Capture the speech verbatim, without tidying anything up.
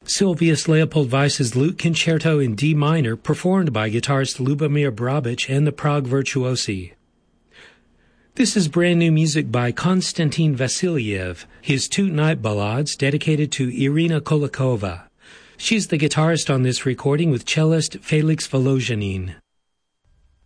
Sylvius Leopold Weiss's Lute Concerto in D minor, performed by guitarist Lubomir Brabich and the Prague Virtuosi. This is brand new music by Konstantin Vasiliev, his two night ballades dedicated to Irina Kolakova. She's the guitarist on this recording with cellist Felix Volozhanin.